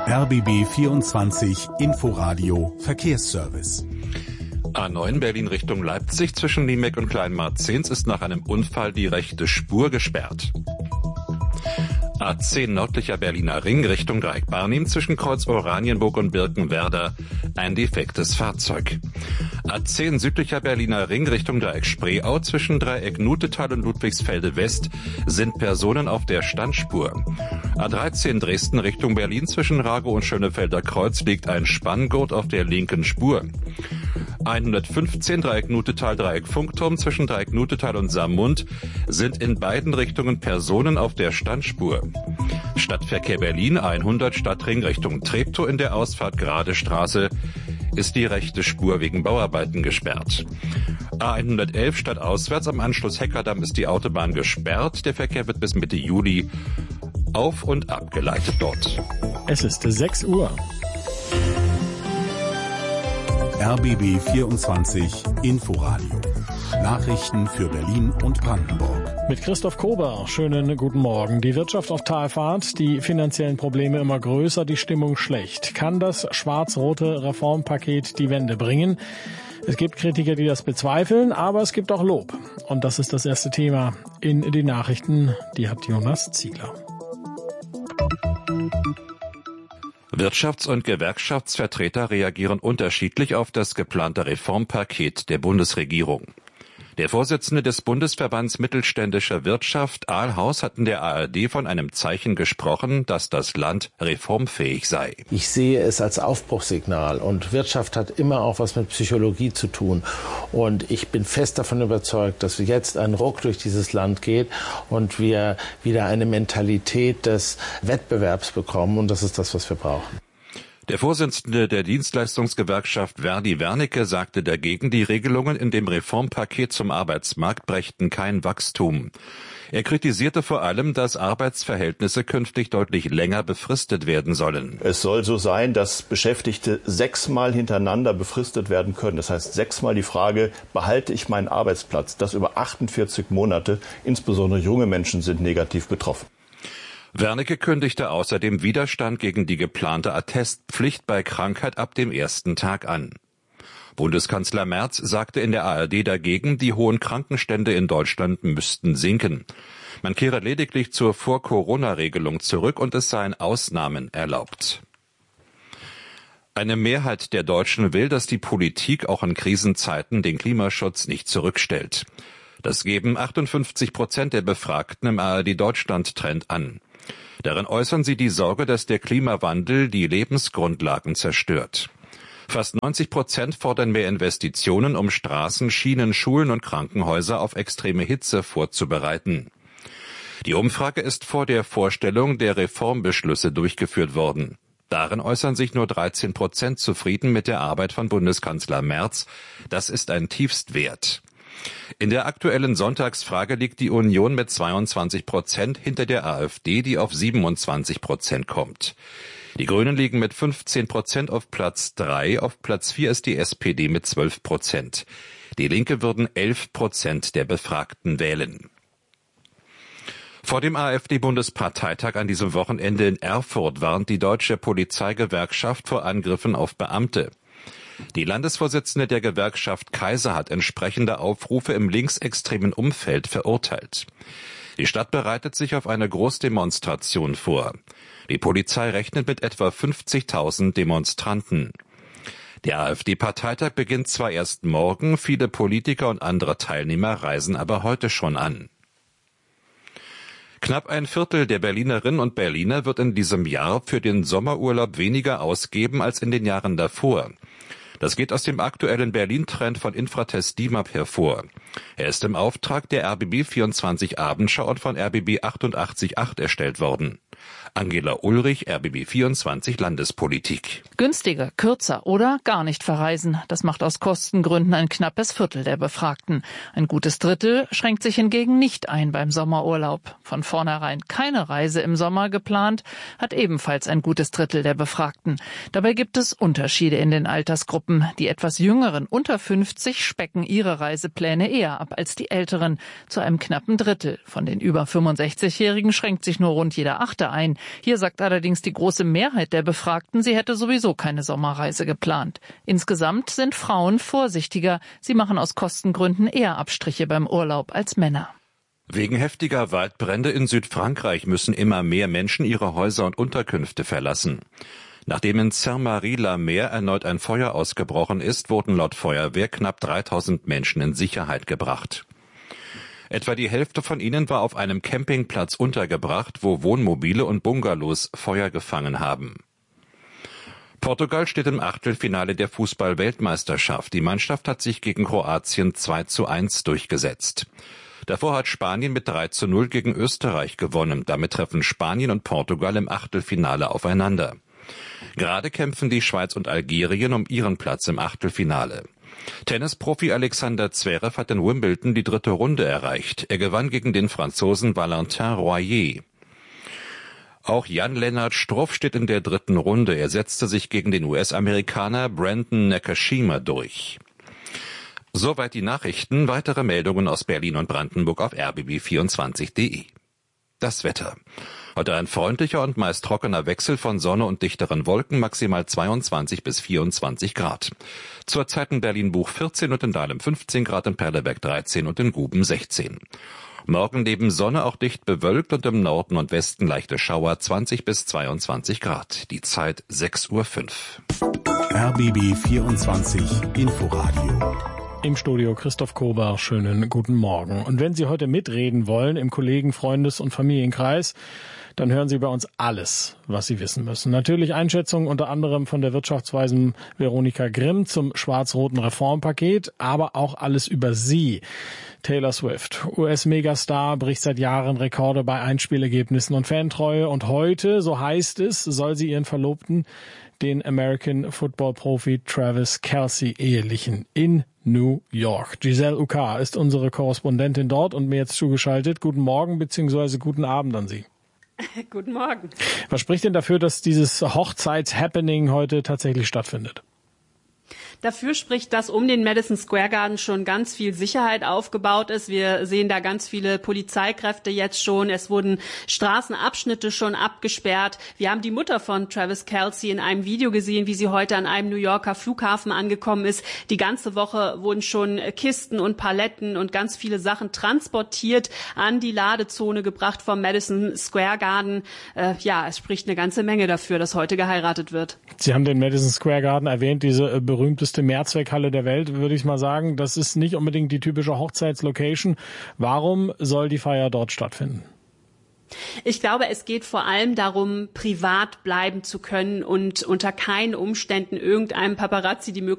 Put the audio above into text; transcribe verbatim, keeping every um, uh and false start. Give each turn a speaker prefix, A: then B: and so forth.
A: R B B vierundzwanzig Inforadio Verkehrsservice.
B: A neun Berlin Richtung Leipzig zwischen Niemek und Kleinmarzens ist nach einem Unfall die rechte Spur gesperrt. A zehn nördlicher Berliner Ring Richtung Dreieck Barnim zwischen Kreuz Oranienburg und Birkenwerder ein defektes Fahrzeug. A zehn südlicher Berliner Ring Richtung Dreieck Spreeau zwischen Dreieck Nutetal und Ludwigsfelde West sind Personen auf der Standspur. A dreizehn Dresden Richtung Berlin zwischen Ragow und Schönefelder Kreuz liegt ein Spanngurt auf der linken Spur. hundertfünfzehn Dreieck Nutetal Dreieck Funkturm zwischen Dreieck Nutetal und Saarmund sind in beiden Richtungen Personen auf der Standspur. Stadtverkehr Berlin hundert Stadtring Richtung Treptow in der Ausfahrt Grade Straße ist die rechte Spur wegen Bauarbeiten gesperrt. A hundertelf stadtauswärts am Anschluss Heckerdamm ist die Autobahn gesperrt. Der Verkehr wird bis Mitte Juli auf- und abgeleitet dort.
C: Es ist sechs Uhr.
A: R B B vierundzwanzig Inforadio. Nachrichten für Berlin und Brandenburg.
C: Mit Christoph Kober, schönen guten Morgen. Die Wirtschaft auf Talfahrt, die finanziellen Probleme immer größer, die Stimmung schlecht. Kann das schwarz-rote Reformpaket die Wende bringen? Es gibt Kritiker, die das bezweifeln, aber es gibt auch Lob. Und das ist das erste Thema in den Nachrichten. Die hat Jonas Ziegler.
B: Wirtschafts- und Gewerkschaftsvertreter reagieren unterschiedlich auf das geplante Reformpaket der Bundesregierung. Der Vorsitzende des Bundesverbands Mittelständischer Wirtschaft, Ahlhaus, hat in der A R D von einem Zeichen gesprochen, dass das Land reformfähig sei.
D: Ich sehe es als Aufbruchssignal und Wirtschaft hat immer auch was mit Psychologie zu tun. Und ich bin fest davon überzeugt, dass jetzt ein Ruck durch dieses Land geht und wir wieder eine Mentalität des Wettbewerbs bekommen. Und das ist das, was wir brauchen.
B: Der Vorsitzende der Dienstleistungsgewerkschaft Verdi Wernicke sagte dagegen, die Regelungen in dem Reformpaket zum Arbeitsmarkt brächten kein Wachstum. Er kritisierte vor allem, dass Arbeitsverhältnisse künftig deutlich länger befristet werden sollen.
E: Es soll so sein, dass Beschäftigte sechsmal hintereinander befristet werden können. Das heißt sechsmal die Frage, behalte ich meinen Arbeitsplatz? Das über achtundvierzig Monate. Insbesondere junge Menschen sind negativ betroffen.
B: Wernicke kündigte außerdem Widerstand gegen die geplante Attestpflicht bei Krankheit ab dem ersten Tag an. Bundeskanzler Merz sagte in der A R D dagegen, die hohen Krankenstände in Deutschland müssten sinken. Man kehre lediglich zur Vor-Corona-Regelung zurück und es seien Ausnahmen erlaubt. Eine Mehrheit der Deutschen will, dass die Politik auch in Krisenzeiten den Klimaschutz nicht zurückstellt. Das geben achtundfünfzig Prozent der Befragten im A R D-Deutschland-Trend an. Darin äußern sie die Sorge, dass der Klimawandel die Lebensgrundlagen zerstört. Fast neunzig Prozent fordern mehr Investitionen, um Straßen, Schienen, Schulen und Krankenhäuser auf extreme Hitze vorzubereiten. Die Umfrage ist vor der Vorstellung der Reformbeschlüsse durchgeführt worden. Darin äußern sich nur dreizehn Prozent zufrieden mit der Arbeit von Bundeskanzler Merz. Das ist ein Tiefstwert. In der aktuellen Sonntagsfrage liegt die Union mit zweiundzwanzig Prozent hinter der AfD, die auf siebenundzwanzig Prozent kommt. Die Grünen liegen mit fünfzehn Prozent auf Platz drei, auf Platz vier ist die S P D mit zwölf Prozent. Die Linke würden elf Prozent der Befragten wählen. Vor dem AfD-Bundesparteitag an diesem Wochenende in Erfurt warnt die Deutsche Polizeigewerkschaft vor Angriffen auf Beamte. Die Landesvorsitzende der Gewerkschaft Kaiser hat entsprechende Aufrufe im linksextremen Umfeld verurteilt. Die Stadt bereitet sich auf eine Großdemonstration vor. Die Polizei rechnet mit etwa fünfzigtausend Demonstranten. Der AfD-Parteitag beginnt zwar erst morgen, viele Politiker und andere Teilnehmer reisen aber heute schon an. Knapp ein Viertel der Berlinerinnen und Berliner wird in diesem Jahr für den Sommerurlaub weniger ausgeben als in den Jahren davor. Das geht aus dem aktuellen Berlin-Trend von Infratest D I M A P hervor. Er ist im Auftrag der R B B vierundzwanzig Abendschau und von R B B achtundachtzig Komma acht erstellt worden. Angela Ulrich, R B B vierundzwanzig Landespolitik.
F: Günstiger, kürzer oder gar nicht verreisen. Das macht aus Kostengründen ein knappes Viertel der Befragten. Ein gutes Drittel schränkt sich hingegen nicht ein beim Sommerurlaub. Von vornherein keine Reise im Sommer geplant, hat ebenfalls ein gutes Drittel der Befragten. Dabei gibt es Unterschiede in den Altersgruppen. Die etwas jüngeren unter fünfzig specken ihre Reisepläne eher eher ab als die Älteren, zu einem knappen Drittel. Von den über fünfundsechzigjährigen schränkt sich nur rund jeder Achte ein. Hier sagt allerdings die große Mehrheit der Befragten, sie hätte sowieso keine Sommerreise geplant. Insgesamt sind Frauen vorsichtiger. Sie machen aus Kostengründen eher Abstriche beim Urlaub als Männer.
B: Wegen heftiger Waldbrände in Südfrankreich müssen immer mehr Menschen ihre Häuser und Unterkünfte verlassen. Nachdem in Saint-Marie-la-Mer erneut ein Feuer ausgebrochen ist, wurden laut Feuerwehr knapp dreitausend Menschen in Sicherheit gebracht. Etwa die Hälfte von ihnen war auf einem Campingplatz untergebracht, wo Wohnmobile und Bungalows Feuer gefangen haben. Portugal steht im Achtelfinale der Fußball-Weltmeisterschaft. Die Mannschaft hat sich gegen Kroatien zwei zu eins durchgesetzt. Davor hat Spanien mit drei zu null gegen Österreich gewonnen. Damit treffen Spanien und Portugal im Achtelfinale aufeinander. Gerade kämpfen die Schweiz und Algerien um ihren Platz im Achtelfinale. Tennisprofi Alexander Zverev hat in Wimbledon die dritte Runde erreicht. Er gewann gegen den Franzosen Valentin Royer. Auch Jan-Lennart Struff steht in der dritten Runde. Er setzte sich gegen den U S-Amerikaner Brandon Nakashima durch. Soweit die Nachrichten. Weitere Meldungen aus Berlin und Brandenburg auf r b b vierundzwanzig punkt de. Das Wetter. Heute ein freundlicher und meist trockener Wechsel von Sonne und dichteren Wolken, maximal zweiundzwanzig bis vierundzwanzig Grad. Zurzeit in Berlin-Buch vierzehn und in Dahlem fünfzehn Grad, in Perleberg dreizehn und in Guben sechzehn. Morgen neben Sonne auch dicht bewölkt und im Norden und Westen leichte Schauer, zwanzig bis zweiundzwanzig Grad. Die Zeit sechs Uhr fünf.
A: R B B vierundzwanzig Inforadio.
C: Im Studio Christoph Kober, schönen guten Morgen. Und wenn Sie heute mitreden wollen im Kollegen-, Freundes- und Familienkreis, dann hören Sie bei uns alles, was Sie wissen müssen. Natürlich Einschätzungen unter anderem von der Wirtschaftsweisen Veronika Grimm zum schwarz-roten Reformpaket, aber auch alles über Sie. Taylor Swift, U S-Megastar, bricht seit Jahren Rekorde bei Einspielergebnissen und Fantreue. Und heute, so heißt es, soll sie ihren Verlobten, den American Football-Profi Travis Kelce, ehelichen in New York. Giselle Ucar ist unsere Korrespondentin dort und mir jetzt zugeschaltet. Guten Morgen bzw. guten Abend an Sie.
G: Guten Morgen.
C: Was spricht denn dafür, dass dieses Hochzeits-Happening heute tatsächlich stattfindet?
G: Dafür spricht, dass um den Madison Square Garden schon ganz viel Sicherheit aufgebaut ist. Wir sehen da ganz viele Polizeikräfte jetzt schon. Es wurden Straßenabschnitte schon abgesperrt. Wir haben die Mutter von Travis Kelce in einem Video gesehen, wie sie heute an einem New Yorker Flughafen angekommen ist. Die ganze Woche wurden schon Kisten und Paletten und ganz viele Sachen transportiert, an die Ladezone gebracht vom Madison Square Garden. Äh, ja, es spricht eine ganze Menge dafür, dass heute geheiratet wird.
C: Sie haben den Madison Square Garden erwähnt, diese äh, berühmte Mehrzweckhalle der Welt, würde ich mal sagen. Das ist nicht unbedingt die typische Hochzeitslocation. Warum soll die Feier dort stattfinden?
G: Ich glaube, es geht vor allem darum, privat bleiben zu können und unter keinen Umständen irgendeinem Paparazzi die Möglichkeit